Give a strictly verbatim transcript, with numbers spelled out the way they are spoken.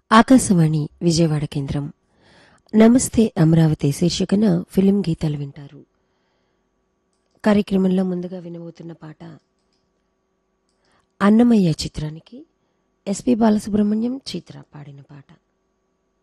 ఆకాశవాణి విజయవాడ కేంద్రం. నమస్తే అమరావతి శీర్షికన ఫిలిం గీతాలు వింటారు. కార్యక్రమంలో ముందుగా వినబోతున్న పాట అన్నమయ్య చిత్రానికి ఎస్పి బాలసుబ్రహ్మణ్యం చిత్ర పాడిన పాట.